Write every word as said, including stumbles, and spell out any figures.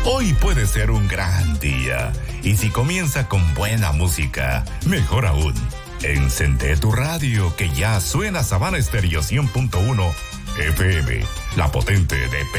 Hoy puede ser un gran día. Y si comienza con buena música, mejor aún. Encendé tu radio que ya suena Sabana Estéreo cien punto uno F M, la potente de